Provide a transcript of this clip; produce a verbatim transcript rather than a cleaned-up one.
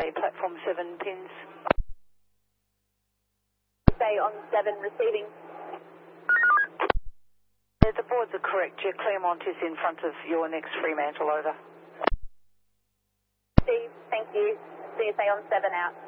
Bay, platform seven pins. Bay on seven, receiving. Yeah, the boards are correct. Your Claremont is in front of your next Fremantle, over. Steve, thank you. C S A on seven out.